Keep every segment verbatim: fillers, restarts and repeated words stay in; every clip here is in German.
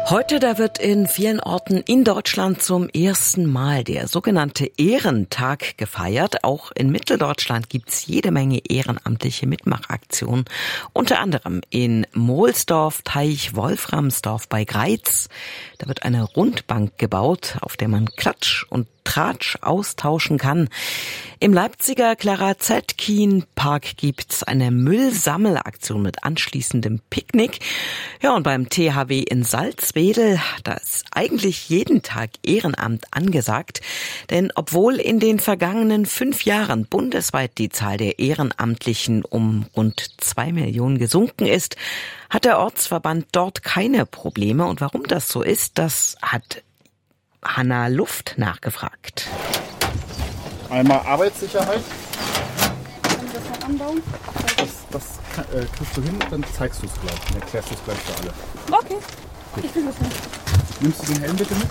Heute, da wird in vielen Orten in Deutschland zum ersten Mal der sogenannte Ehrentag gefeiert. Auch in Mitteldeutschland gibt's jede Menge ehrenamtliche Mitmachaktionen. Unter anderem in Mohlsdorf, Teich, Wolframsdorf bei Greiz. Da wird eine Rundbank gebaut, auf der man Klatsch und Tratsch austauschen kann. Im Leipziger Clara Zetkin Park gibt's eine Müllsammelaktion mit anschließendem Picknick. Ja, und beim T H W in Salzwedel, da ist eigentlich jeden Tag Ehrenamt angesagt. Denn obwohl in den vergangenen fünf Jahren bundesweit die Zahl der Ehrenamtlichen um rund zwei Millionen gesunken ist, hat der Ortsverband dort keine Probleme. Und warum das so ist, das hat Hanna Luft nachgefragt. Einmal Arbeitssicherheit. Kann ich das noch anbauen? Das, das äh, kriegst du hin, dann zeigst du es gleich. Dann erklärst du es gleich für alle. Okay, ich will das nicht. Nimmst du den Helm bitte mit?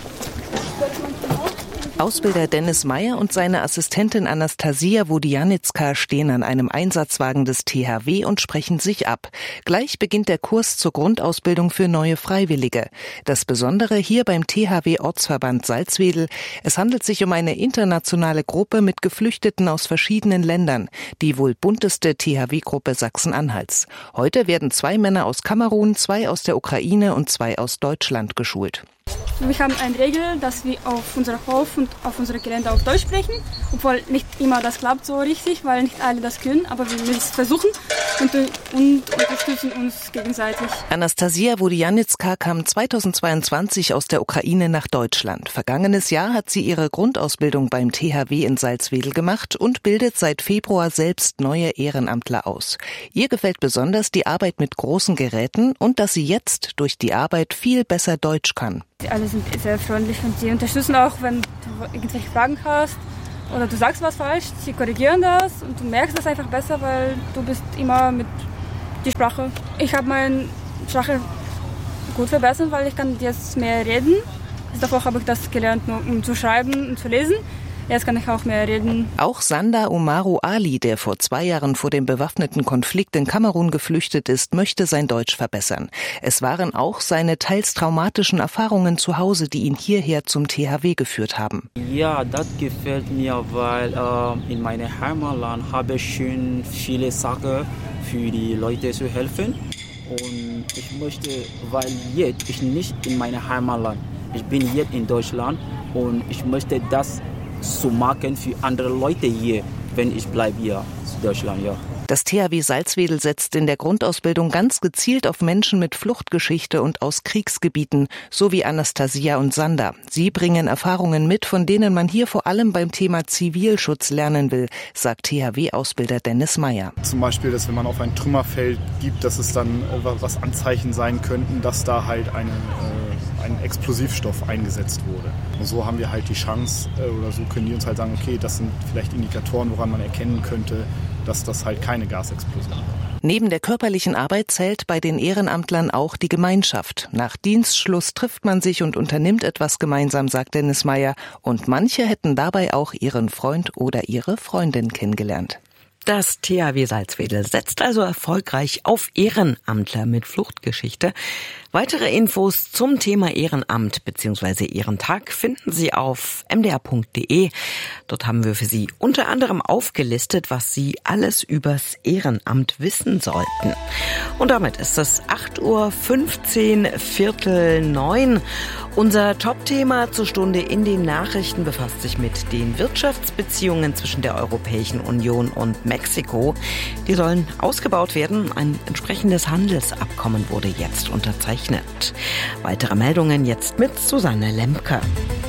Ausbilder Dennis Meyer und seine Assistentin Anastasia Wodianitzka stehen an einem Einsatzwagen des T H W und sprechen sich ab. Gleich beginnt der Kurs zur Grundausbildung für neue Freiwillige. Das Besondere hier beim T H W-Ortsverband Salzwedel: Es handelt sich um eine internationale Gruppe mit Geflüchteten aus verschiedenen Ländern, die wohl bunteste T H W-Gruppe Sachsen-Anhalts. Heute werden zwei Männer aus Kamerun, zwei aus der Ukraine und zwei aus Deutschland geschult. Wir haben eine Regel, dass wir auf unserem Hof und auf unserer Gelände auf Deutsch sprechen, obwohl nicht immer das klappt so richtig, weil nicht alle das können, aber wir müssen es versuchen und, und unterstützen uns gegenseitig. Anastasia Wodianitzka kam zweitausendzweiundzwanzig aus der Ukraine nach Deutschland. Vergangenes Jahr hat sie ihre Grundausbildung beim T H W in Salzwedel gemacht und bildet seit Februar selbst neue Ehrenamtler aus. Ihr gefällt besonders die Arbeit mit großen Geräten und dass sie jetzt durch die Arbeit viel besser Deutsch kann. Alle sind sehr freundlich und sie unterstützen auch, wenn du irgendwelche Fragen hast oder du sagst was falsch, sie korrigieren das und du merkst das einfach besser, weil du bist immer mit der Sprache. Ich habe meine Sprache gut verbessert, weil ich kann jetzt mehr reden. Davor habe ich das gelernt, nur um zu schreiben und zu lesen. Jetzt kann ich auch mehr reden. Auch Sanda Umaru Ali, der vor zwei Jahren vor dem bewaffneten Konflikt in Kamerun geflüchtet ist, möchte sein Deutsch verbessern. Es waren auch seine teils traumatischen Erfahrungen zu Hause, die ihn hierher zum T H W geführt haben. Ja, das gefällt mir, weil äh, in meinem Heimatland habe ich schon viele Sachen für die Leute zu helfen. Und ich möchte, weil jetzt ich nicht in meinem Heimatland, ich bin jetzt in Deutschland und ich möchte das zu machen für andere Leute hier, wenn ich bleibe hier in Deutschland, ja. Das T H W Salzwedel setzt in der Grundausbildung ganz gezielt auf Menschen mit Fluchtgeschichte und aus Kriegsgebieten, so wie Anastasia und Sanda. Sie bringen Erfahrungen mit, von denen man hier vor allem beim Thema Zivilschutz lernen will, sagt T H W-Ausbilder Dennis Meyer. Zum Beispiel, dass wenn man auf ein Trümmerfeld gibt, dass es dann was Anzeichen sein könnten, dass da halt eine, äh, ein Explosivstoff eingesetzt wurde. Und so haben wir halt die Chance, äh, oder so können die uns halt sagen, okay, das sind vielleicht Indikatoren, woran man erkennen könnte, dass das halt keine Gasexplosion war. Neben der körperlichen Arbeit zählt bei den Ehrenamtlern auch die Gemeinschaft. Nach Dienstschluss trifft man sich und unternimmt etwas gemeinsam, sagt Dennis Meyer. Und manche hätten dabei auch ihren Freund oder ihre Freundin kennengelernt. Das T H W Salzwedel setzt also erfolgreich auf Ehrenamtler mit Fluchtgeschichte. Weitere Infos zum Thema Ehrenamt bzw. Ehrentag finden Sie auf m d r punkt d e. Dort haben wir für Sie unter anderem aufgelistet, was Sie alles übers Ehrenamt wissen sollten. Und damit ist es acht Uhr fünfzehn, Viertel neun. Unser Top-Thema zur Stunde in den Nachrichten befasst sich mit den Wirtschaftsbeziehungen zwischen der Europäischen Union und Mexiko. Die sollen ausgebaut werden. Ein entsprechendes Handelsabkommen wurde jetzt unterzeichnet. Weitere Meldungen jetzt mit Susanne Lemke.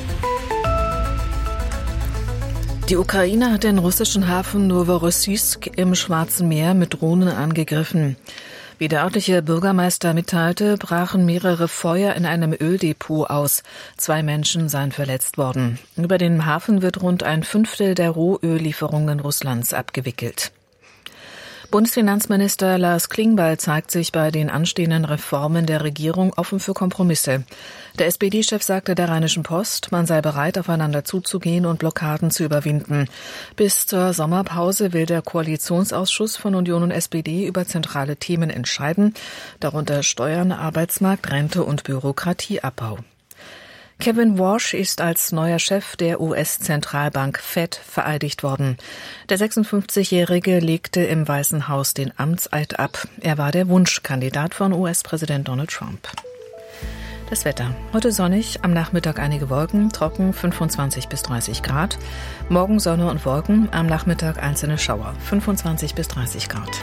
Die Ukraine hat den russischen Hafen Novorossiysk im Schwarzen Meer mit Drohnen angegriffen. Wie der örtliche Bürgermeister mitteilte, brachen mehrere Feuer in einem Öldepot aus. Zwei Menschen seien verletzt worden. Über den Hafen wird rund ein Fünftel der Rohöllieferungen Russlands abgewickelt. Bundesfinanzminister Lars Klingbeil zeigt sich bei den anstehenden Reformen der Regierung offen für Kompromisse. Der S P D-Chef sagte der Rheinischen Post, man sei bereit, aufeinander zuzugehen und Blockaden zu überwinden. Bis zur Sommerpause will der Koalitionsausschuss von Union und S P D über zentrale Themen entscheiden, darunter Steuern, Arbeitsmarkt, Rente und Bürokratieabbau. Kevin Warsh ist als neuer Chef der U S-Zentralbank Fed vereidigt worden. Der sechsundfünfzigjährige legte im Weißen Haus den Amtseid ab. Er war der Wunschkandidat von U S-Präsident Donald Trump. Das Wetter. Heute sonnig, am Nachmittag einige Wolken, trocken fünfundzwanzig bis dreißig Grad. Morgen Sonne und Wolken, am Nachmittag einzelne Schauer, fünfundzwanzig bis dreißig Grad.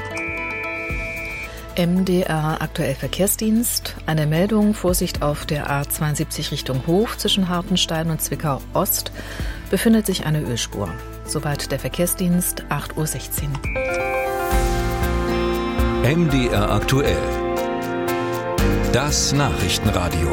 M D R Aktuell Verkehrsdienst. Eine Meldung, Vorsicht auf der A zweiundsiebzig Richtung Hof zwischen Hartenstein und Zwickau Ost befindet sich eine Ölspur. Soweit der Verkehrsdienst, acht Uhr sechzehn. M D R Aktuell. Das Nachrichtenradio.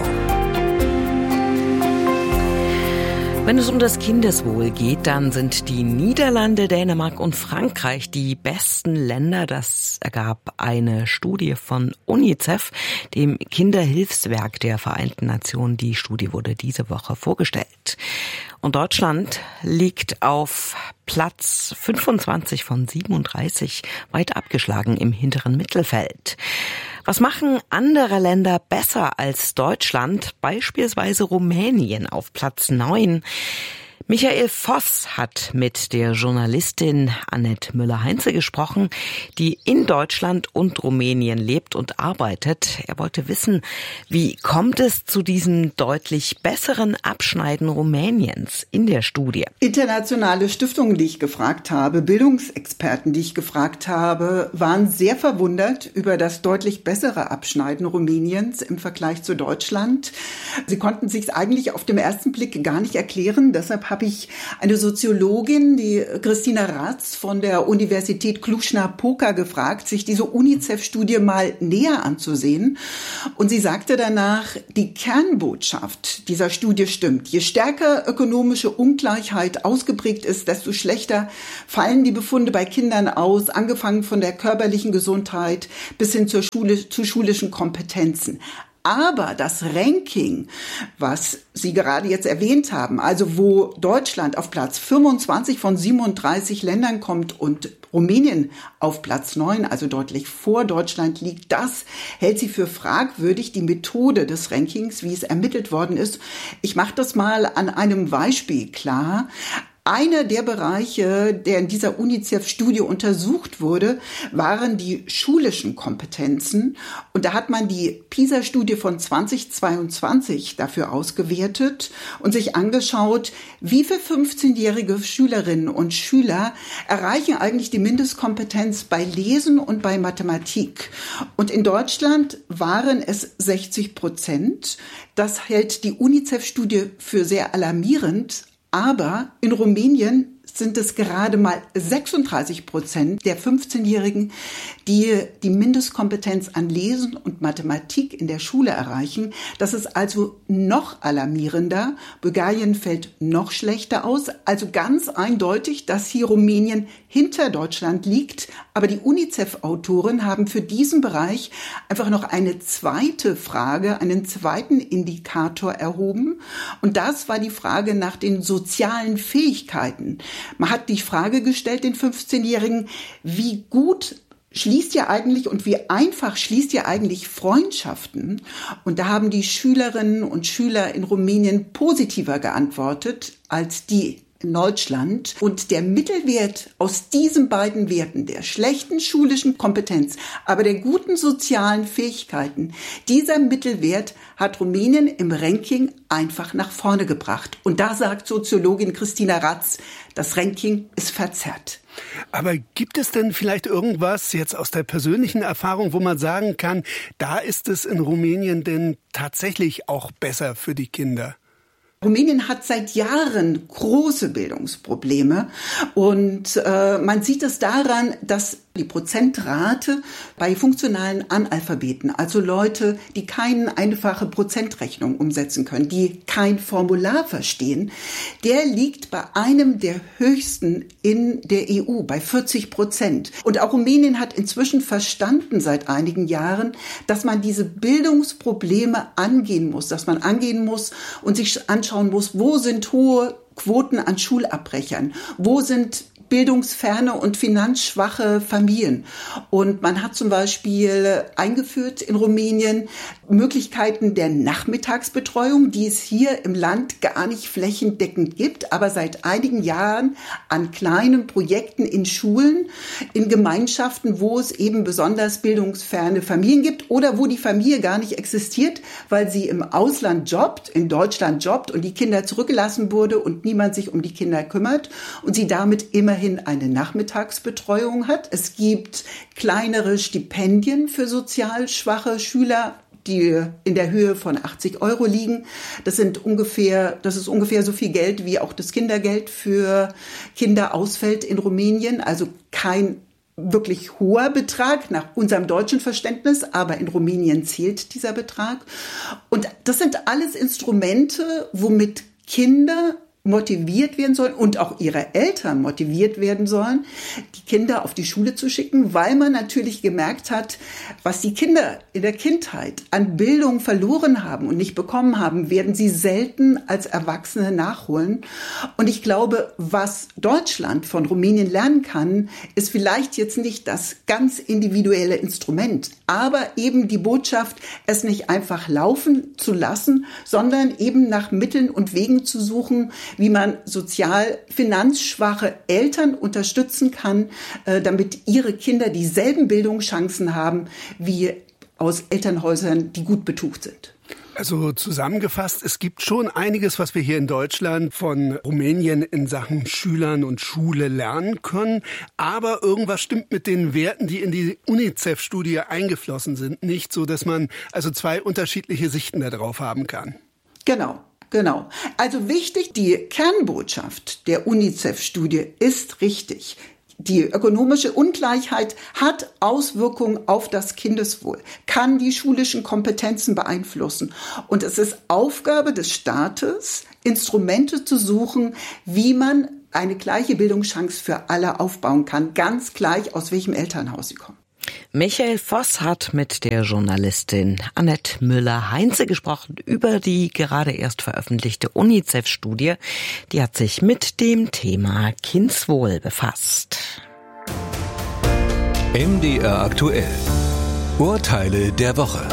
Wenn es um das Kindeswohl geht, dann sind die Niederlande, Dänemark und Frankreich die besten Länder. Das ergab eine Studie von UNICEF, dem Kinderhilfswerk der Vereinten Nationen. Die Studie wurde diese Woche vorgestellt. Und Deutschland liegt auf Platz fünfundzwanzig von siebenunddreißig, weit abgeschlagen im hinteren Mittelfeld. Was machen andere Länder besser als Deutschland? Beispielsweise Rumänien auf Platz neun. Michael Voss hat mit der Journalistin Annette Müller-Heinze gesprochen, die in Deutschland und Rumänien lebt und arbeitet. Er wollte wissen, wie kommt es zu diesem deutlich besseren Abschneiden Rumäniens in der Studie? Internationale Stiftungen, die ich gefragt habe, Bildungsexperten, die ich gefragt habe, waren sehr verwundert über das deutlich bessere Abschneiden Rumäniens im Vergleich zu Deutschland. Sie konnten sich eigentlich auf den ersten Blick gar nicht erklären. Deshalb habe ich eine Soziologin, die Christina Ratz von der Universität Cluj-Napoca, gefragt, sich diese UNICEF-Studie mal näher anzusehen. Und sie sagte danach, die Kernbotschaft dieser Studie stimmt. Je stärker ökonomische Ungleichheit ausgeprägt ist, desto schlechter fallen die Befunde bei Kindern aus, angefangen von der körperlichen Gesundheit bis hin zur Schule, zu schulischen Kompetenzen. Aber das Ranking, was Sie gerade jetzt erwähnt haben, also wo Deutschland auf Platz fünfundzwanzig von siebenunddreißig Ländern kommt und Rumänien auf Platz neun, also deutlich vor Deutschland liegt, das hält sie für fragwürdig, die Methode des Rankings, wie es ermittelt worden ist. Ich mache das mal an einem Beispiel klar. Einer der Bereiche, der in dieser UNICEF-Studie untersucht wurde, waren die schulischen Kompetenzen. Und da hat man die PISA-Studie von zweitausendzweiundzwanzig dafür ausgewertet und sich angeschaut, wie viele fünfzehnjährige Schülerinnen und Schüler erreichen eigentlich die Mindestkompetenz bei Lesen und bei Mathematik. Und in Deutschland waren es sechzig Prozent. Das hält die UNICEF-Studie für sehr alarmierend. Aber in Rumänien sind es gerade mal sechsunddreißig Prozent der fünfzehnjährigen, die die Mindestkompetenz an Lesen und Mathematik in der Schule erreichen. Das ist also noch alarmierender. Bulgarien fällt noch schlechter aus. Also ganz eindeutig, dass hier Rumänien hinter Deutschland liegt. Aber die UNICEF-Autoren haben für diesen Bereich einfach noch eine zweite Frage, einen zweiten Indikator erhoben. Und das war die Frage nach den sozialen Fähigkeiten. Man hat die Frage gestellt, den fünfzehnjährigen, wie gut schließt ihr eigentlich und wie einfach schließt ihr eigentlich Freundschaften? Und da haben die Schülerinnen und Schüler in Rumänien positiver geantwortet als die in Deutschland. Und der Mittelwert aus diesen beiden Werten, der schlechten schulischen Kompetenz, aber der guten sozialen Fähigkeiten, dieser Mittelwert hat Rumänien im Ranking einfach nach vorne gebracht. Und da sagt Soziologin Christina Ratz, das Ranking ist verzerrt. Aber gibt es denn vielleicht irgendwas jetzt aus der persönlichen Erfahrung, wo man sagen kann, da ist es in Rumänien denn tatsächlich auch besser für die Kinder? Rumänien hat seit Jahren große Bildungsprobleme und äh, man sieht es daran, dass Die Prozentrate bei funktionalen Analphabeten, also Leute, die keine einfache Prozentrechnung umsetzen können, die kein Formular verstehen, der liegt bei einem der höchsten in der E U, bei vierzig Prozent. Und auch Rumänien hat inzwischen verstanden seit einigen Jahren, dass man diese Bildungsprobleme angehen muss, dass man angehen muss und sich anschauen muss, wo sind hohe Quoten an Schulabbrechern, wo sind bildungsferne und finanzschwache Familien. Und man hat zum Beispiel eingeführt in Rumänien Möglichkeiten der Nachmittagsbetreuung, die es hier im Land gar nicht flächendeckend gibt, aber seit einigen Jahren an kleinen Projekten in Schulen, in Gemeinschaften, wo es eben besonders bildungsferne Familien gibt oder wo die Familie gar nicht existiert, weil sie im Ausland jobbt, in Deutschland jobbt und die Kinder zurückgelassen wurde und niemand sich um die Kinder kümmert und sie damit immer immerhin eine Nachmittagsbetreuung hat. Es gibt kleinere Stipendien für sozial schwache Schüler, die in der Höhe von achtzig Euro liegen. Das sind ungefähr, das ist ungefähr so viel Geld, wie auch das Kindergeld für Kinder ausfällt in Rumänien. Also kein wirklich hoher Betrag nach unserem deutschen Verständnis, aber in Rumänien zählt dieser Betrag. Und das sind alles Instrumente, womit Kinder motiviert werden sollen und auch ihre Eltern motiviert werden sollen, die Kinder auf die Schule zu schicken, weil man natürlich gemerkt hat, was die Kinder in der Kindheit an Bildung verloren haben und nicht bekommen haben, werden sie selten als Erwachsene nachholen. Und ich glaube, was Deutschland von Rumänien lernen kann, ist vielleicht jetzt nicht das ganz individuelle Instrument, aber eben die Botschaft, es nicht einfach laufen zu lassen, sondern eben nach Mitteln und Wegen zu suchen, wie man sozial finanzschwache Eltern unterstützen kann, damit ihre Kinder dieselben Bildungschancen haben wie aus Elternhäusern, die gut betucht sind. Also zusammengefasst, es gibt schon einiges, was wir hier in Deutschland von Rumänien in Sachen Schülern und Schule lernen können. Aber irgendwas stimmt mit den Werten, die in die UNICEF-Studie eingeflossen sind, nicht, so dass man also zwei unterschiedliche Sichten darauf haben kann. Genau. Genau. Also wichtig, die Kernbotschaft der UNICEF-Studie ist richtig. Die ökonomische Ungleichheit hat Auswirkungen auf das Kindeswohl, kann die schulischen Kompetenzen beeinflussen. Und es ist Aufgabe des Staates, Instrumente zu suchen, wie man eine gleiche Bildungschance für alle aufbauen kann, ganz gleich, aus welchem Elternhaus sie kommen. Michael Voss hat mit der Journalistin Annette Müller-Heinze gesprochen über die gerade erst veröffentlichte UNICEF-Studie. Die hat sich mit dem Thema Kindeswohl befasst. M D R aktuell. Urteile der Woche.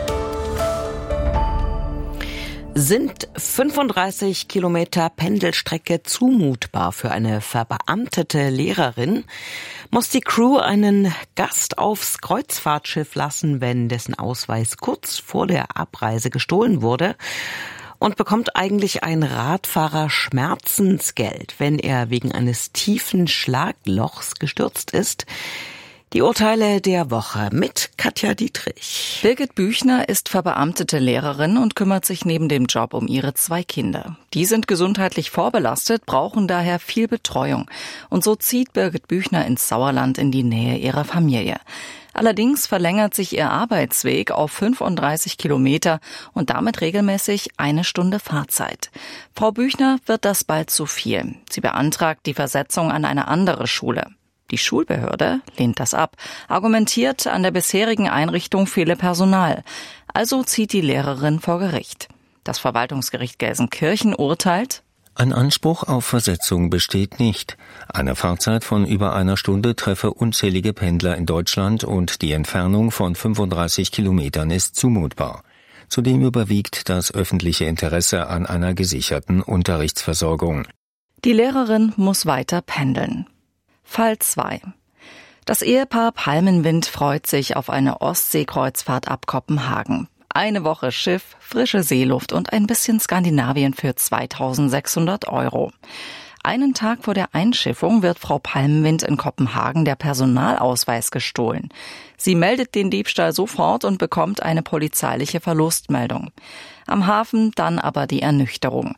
Sind fünfunddreißig Kilometer Pendelstrecke zumutbar für eine verbeamtete Lehrerin? Muss die Crew einen Gast aufs Kreuzfahrtschiff lassen, wenn dessen Ausweis kurz vor der Abreise gestohlen wurde? Und bekommt eigentlich ein Radfahrer Schmerzensgeld, wenn er wegen eines tiefen Schlaglochs gestürzt ist? Die Urteile der Woche mit Katja Dietrich. Birgit Büchner ist verbeamtete Lehrerin und kümmert sich neben dem Job um ihre zwei Kinder. Die sind gesundheitlich vorbelastet, brauchen daher viel Betreuung. Und so zieht Birgit Büchner ins Sauerland in die Nähe ihrer Familie. Allerdings verlängert sich ihr Arbeitsweg auf fünfunddreißig Kilometer und damit regelmäßig eine Stunde Fahrzeit. Frau Büchner wird das bald zu viel. Sie beantragt die Versetzung an eine andere Schule. Die Schulbehörde lehnt das ab, argumentiert, an der bisherigen Einrichtung fehle Personal. Also zieht die Lehrerin vor Gericht. Das Verwaltungsgericht Gelsenkirchen urteilt: Ein Anspruch auf Versetzung besteht nicht. Eine Fahrzeit von über einer Stunde treffe unzählige Pendler in Deutschland und die Entfernung von fünfunddreißig Kilometern ist zumutbar. Zudem überwiegt das öffentliche Interesse an einer gesicherten Unterrichtsversorgung. Die Lehrerin muss weiter pendeln. Fall zwei. Das Ehepaar Palmenwind freut sich auf eine Ostseekreuzfahrt ab Kopenhagen. Eine Woche Schiff, frische Seeluft und ein bisschen Skandinavien für zweitausendsechshundert Euro. Einen Tag vor der Einschiffung wird Frau Palmenwind in Kopenhagen der Personalausweis gestohlen. Sie meldet den Diebstahl sofort und bekommt eine polizeiliche Verlustmeldung. Am Hafen dann aber die Ernüchterung.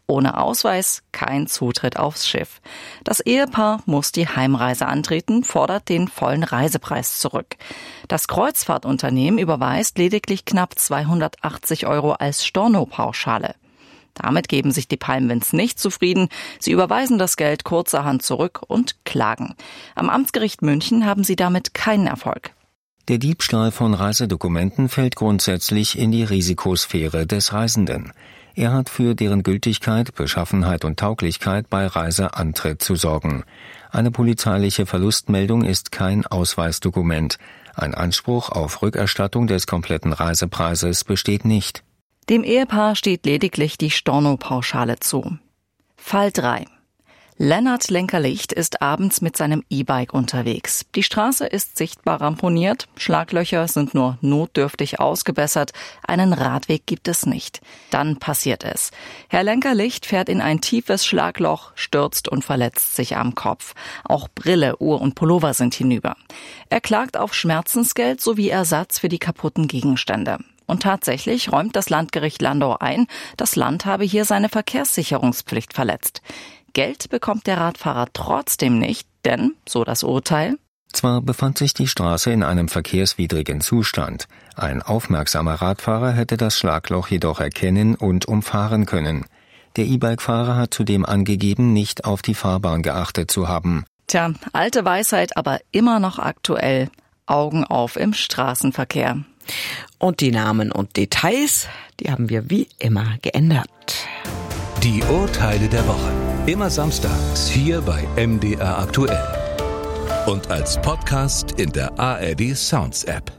Ohne Ausweis kein Zutritt aufs Schiff. Das Ehepaar muss die Heimreise antreten, fordert den vollen Reisepreis zurück. Das Kreuzfahrtunternehmen überweist lediglich knapp zweihundertachtzig Euro als Stornopauschale. Damit geben sich die Palmwinds nicht zufrieden. Sie überweisen das Geld kurzerhand zurück und klagen. Am Amtsgericht München haben sie damit keinen Erfolg. Der Diebstahl von Reisedokumenten fällt grundsätzlich in die Risikosphäre des Reisenden. Er hat für deren Gültigkeit, Beschaffenheit und Tauglichkeit bei Reiseantritt zu sorgen. Eine polizeiliche Verlustmeldung ist kein Ausweisdokument. Ein Anspruch auf Rückerstattung des kompletten Reisepreises besteht nicht. Dem Ehepaar steht lediglich die Stornopauschale zu. Fall drei. Lennart Lenkerlicht ist abends mit seinem E-Bike unterwegs. Die Straße ist sichtbar ramponiert, Schlaglöcher sind nur notdürftig ausgebessert, einen Radweg gibt es nicht. Dann passiert es. Herr Lenkerlicht fährt in ein tiefes Schlagloch, stürzt und verletzt sich am Kopf. Auch Brille, Uhr und Pullover sind hinüber. Er klagt auf Schmerzensgeld sowie Ersatz für die kaputten Gegenstände. Und tatsächlich räumt das Landgericht Landau ein, das Land habe hier seine Verkehrssicherungspflicht verletzt. Geld bekommt der Radfahrer trotzdem nicht, denn, so das Urteil, zwar befand sich die Straße in einem verkehrswidrigen Zustand, ein aufmerksamer Radfahrer hätte das Schlagloch jedoch erkennen und umfahren können. Der E-Bike-Fahrer hat zudem angegeben, nicht auf die Fahrbahn geachtet zu haben. Tja, alte Weisheit, aber immer noch aktuell. Augen auf im Straßenverkehr. Und die Namen und Details, die haben wir wie immer geändert. Die Urteile der Woche. Immer samstags hier bei M D R Aktuell. Und als Podcast in der A R D Sounds App.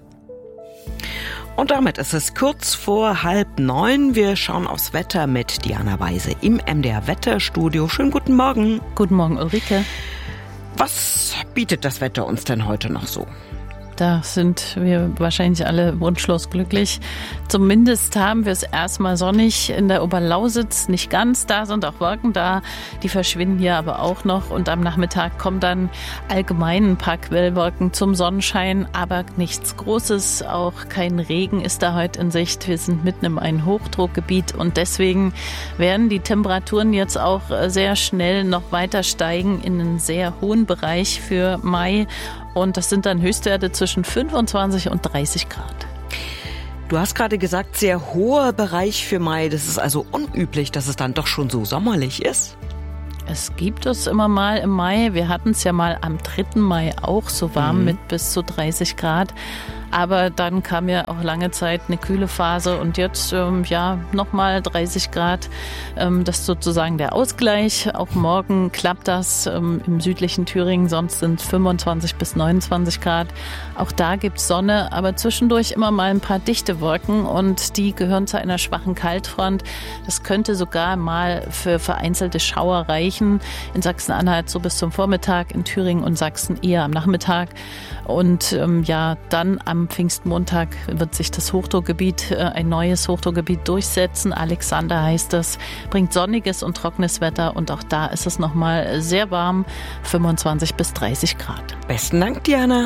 Und damit ist es kurz vor halb neun. Wir schauen aufs Wetter mit Diana Weise im M D R Wetterstudio. Schönen guten Morgen. Guten Morgen, Ulrike. Was bietet das Wetter uns denn heute noch so? Da sind wir wahrscheinlich alle wunschlos glücklich. Zumindest haben wir es erstmal sonnig in der Oberlausitz. Nicht ganz, da sind auch Wolken da. Die verschwinden hier aber auch noch. Und am Nachmittag kommen dann allgemein ein paar Quellwolken zum Sonnenschein. Aber nichts Großes, auch kein Regen ist da heute in Sicht. Wir sind mitten in einem Hochdruckgebiet. Und deswegen werden die Temperaturen jetzt auch sehr schnell noch weiter steigen in einen sehr hohen Bereich für Mai. Und das sind dann Höchstwerte zwischen fünfundzwanzig und dreißig Grad. Du hast gerade gesagt, sehr hoher Bereich für Mai. Das ist also unüblich, dass es dann doch schon so sommerlich ist. Es gibt es immer mal im Mai. Wir hatten es ja mal am dritten Mai auch so warm mhm. mit bis zu dreißig Grad. Aber dann kam ja auch lange Zeit eine kühle Phase und jetzt ähm, ja nochmal dreißig Grad. Ähm, das ist sozusagen der Ausgleich. Auch morgen klappt das ähm, im südlichen Thüringen, sonst sind es fünfundzwanzig bis neunundzwanzig Grad. Auch da gibt es Sonne, aber zwischendurch immer mal ein paar dichte Wolken und die gehören zu einer schwachen Kaltfront. Das könnte sogar mal für vereinzelte Schauer reichen. In Sachsen-Anhalt so bis zum Vormittag, in Thüringen und Sachsen eher am Nachmittag. Und ähm, ja, dann am Pfingstmontag wird sich das Hochdruckgebiet, äh, ein neues Hochdruckgebiet durchsetzen. Alexander heißt es, bringt sonniges und trockenes Wetter und auch da ist es nochmal sehr warm, fünfundzwanzig bis dreißig Grad. Besten Dank, Diana.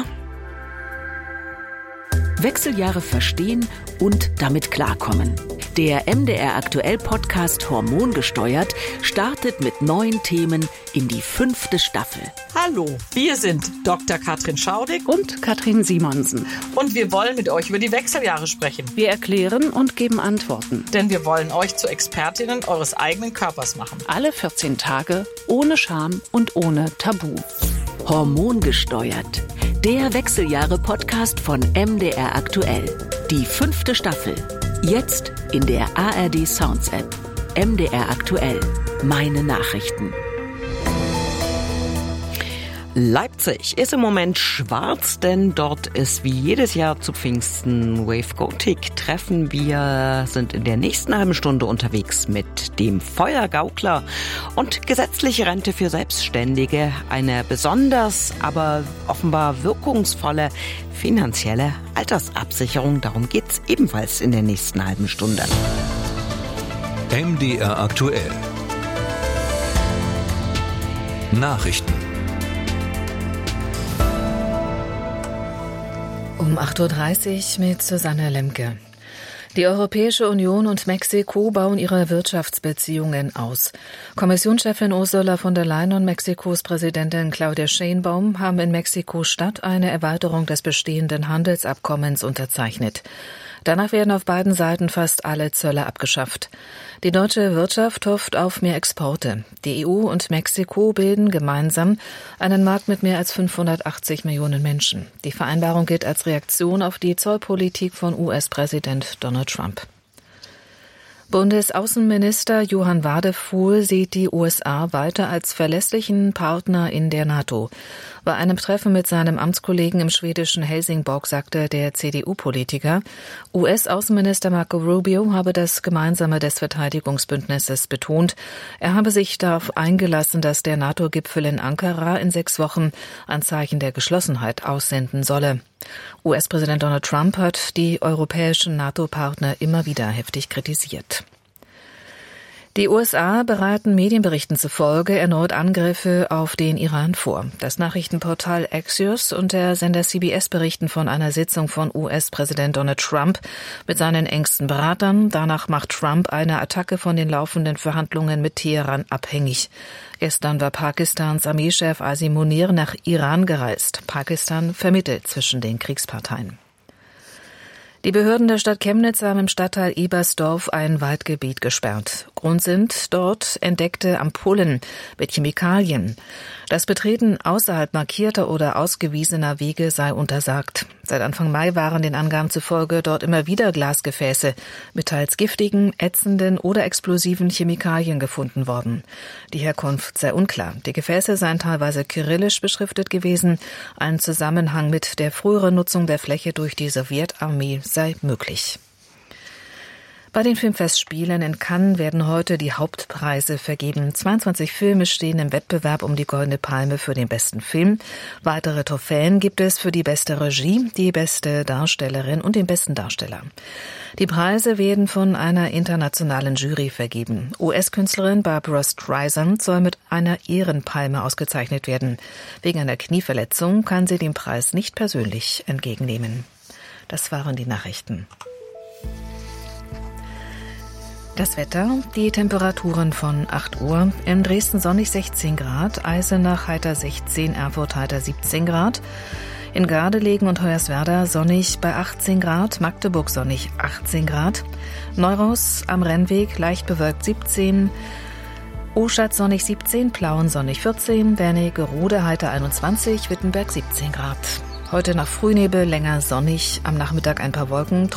Wechseljahre verstehen und damit klarkommen. Der M D R Aktuell Podcast Hormongesteuert startet mit neuen Themen in die fünfte Staffel. Hallo, wir sind Doktor Katrin Schaudig und Katrin Simonsen. Und wir wollen mit euch über die Wechseljahre sprechen. Wir erklären und geben Antworten. Denn wir wollen euch zu Expertinnen eures eigenen Körpers machen. Alle vierzehn Tage, ohne Scham und ohne Tabu. Hormongesteuert. Der Wechseljahre-Podcast von M D R Aktuell. Die fünfte Staffel. Jetzt in der A R D Sounds App. M D R Aktuell. Meine Nachrichten. Leipzig ist im Moment schwarz, denn dort ist wie jedes Jahr zu Pfingsten Wave Gothic Treffen. Wir sind in der nächsten halben Stunde unterwegs mit dem Feuergaukler und gesetzliche Rente für Selbstständige. Eine besonders, aber offenbar wirkungsvolle finanzielle Altersabsicherung. Darum geht's ebenfalls in der nächsten halben Stunde. M D R Aktuell. Nachrichten. Um acht Uhr dreißig mit Susanne Lemke. Die Europäische Union und Mexiko bauen ihre Wirtschaftsbeziehungen aus. Kommissionschefin Ursula von der Leyen und Mexikos Präsidentin Claudia Sheinbaum haben in Mexiko-Stadt eine Erweiterung des bestehenden Handelsabkommens unterzeichnet. Danach werden auf beiden Seiten fast alle Zölle abgeschafft. Die deutsche Wirtschaft hofft auf mehr Exporte. Die E U und Mexiko bilden gemeinsam einen Markt mit mehr als fünfhundertachtzig Millionen Menschen. Die Vereinbarung gilt als Reaktion auf die Zollpolitik von U S-Präsident Donald Trump. Bundesaußenminister Johann Wadefuhl sieht die U S A weiter als verlässlichen Partner in der NATO. Bei einem Treffen mit seinem Amtskollegen im schwedischen Helsingborg sagte der C D U-Politiker, U S-Außenminister Marco Rubio habe das Gemeinsame des Verteidigungsbündnisses betont. Er habe sich darauf eingelassen, dass der NATO-Gipfel in Ankara in sechs Wochen ein Zeichen der Geschlossenheit aussenden solle. U S-Präsident Donald Trump hat die europäischen NATO-Partner immer wieder heftig kritisiert. Die U S A bereiten Medienberichten zufolge erneut Angriffe auf den Iran vor. Das Nachrichtenportal Axios und der Sender C B S berichten von einer Sitzung von U S-Präsident Donald Trump mit seinen engsten Beratern. Danach macht Trump eine Attacke von den laufenden Verhandlungen mit Teheran abhängig. Gestern war Pakistans Armeechef Asim Munir nach Iran gereist. Pakistan vermittelt zwischen den Kriegsparteien. Die Behörden der Stadt Chemnitz haben im Stadtteil Ebersdorf ein Waldgebiet gesperrt. Grund sind dort entdeckte Ampullen mit Chemikalien. Das Betreten außerhalb markierter oder ausgewiesener Wege sei untersagt. Seit Anfang Mai waren den Angaben zufolge dort immer wieder Glasgefäße mit teils giftigen, ätzenden oder explosiven Chemikalien gefunden worden. Die Herkunft sei unklar. Die Gefäße seien teilweise kyrillisch beschriftet gewesen. Ein Zusammenhang mit der früheren Nutzung der Fläche durch die Sowjetarmee sei möglich. Bei den Filmfestspielen in Cannes werden heute die Hauptpreise vergeben. zweiundzwanzig Filme stehen im Wettbewerb um die Goldene Palme für den besten Film. Weitere Trophäen gibt es für die beste Regie, die beste Darstellerin und den besten Darsteller. Die Preise werden von einer internationalen Jury vergeben. U S-Künstlerin Barbra Streisand soll mit einer Ehrenpalme ausgezeichnet werden. Wegen einer Knieverletzung kann sie den Preis nicht persönlich entgegennehmen. Das waren die Nachrichten. Das Wetter, die Temperaturen von acht Uhr. In Dresden sonnig sechzehn Grad, Eisenach heiter sechzehn, Erfurt heiter siebzehn Grad. In Gardelegen und Hoyerswerda sonnig bei achtzehn Grad, Magdeburg sonnig achtzehn Grad. Neuhaus am Rennweg leicht bewölkt siebzehn, Oschatz sonnig siebzehn, Plauen sonnig vierzehn, Wernigerode heiter einundzwanzig, Wittenberg siebzehn Grad. Heute nach Frühnebel länger sonnig, am Nachmittag ein paar Wolken.